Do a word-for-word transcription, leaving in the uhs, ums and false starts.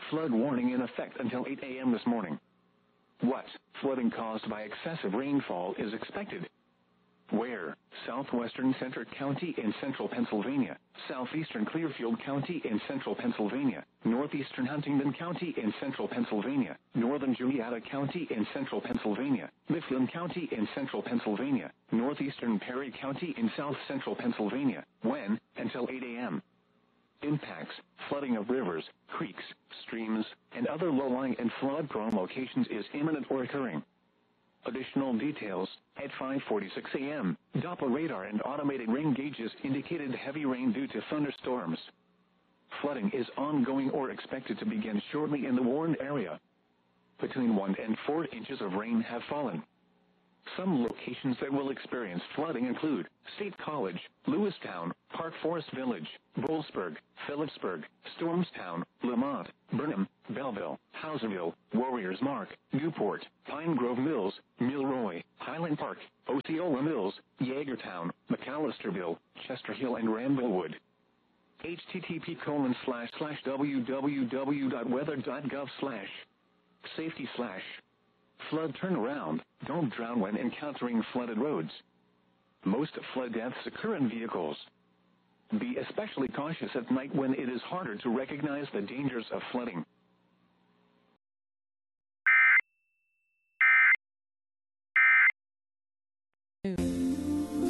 Flood warning in effect until eight A M this morning. What flooding caused by excessive rainfall is expected? Where? Southwestern Centre County in central Pennsylvania, southeastern Clearfield County in central Pennsylvania, northeastern Huntingdon County in central Pennsylvania, northern Juniata County in central Pennsylvania, Mifflin County in central Pennsylvania, northeastern Perry County in south central Pennsylvania. When? Until eight A M Impacts: flooding of rivers, creeks, streams, and other low-lying and flood-prone locations is imminent or occurring. Additional details: at five forty-six A M, Doppler radar and automated rain gauges indicated heavy rain due to thunderstorms. Flooding is ongoing or expected to begin shortly in the warned area. Between one and four inches of rain have fallen. Some locations that will experience flooding include State College, Lewistown, Park Forest Village, Boalsburg, Phillipsburg, Stormstown, Lamont, Burnham, Belleville, Houserville, Warriors Mark, Newport, Pine Grove Mills, Milroy, Highland Park, Osceola Mills, Yeagertown, McAllisterville, Chester Hill, and Randallwood. H T T P colon slash slash www dot weather dot gov slash safety slash flood turnaround. Don't drown when encountering flooded roads. Most flood deaths occur in vehicles. Be especially cautious at night when it is harder to recognize the dangers of flooding. Ooh.